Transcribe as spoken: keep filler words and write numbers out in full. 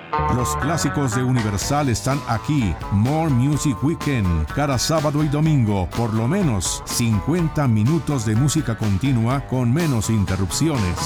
Los clásicos de Universal están aquí. More Music Weekend. Cada sábado y domingo, por lo menos cincuenta minutos de música continua con menos interrupciones.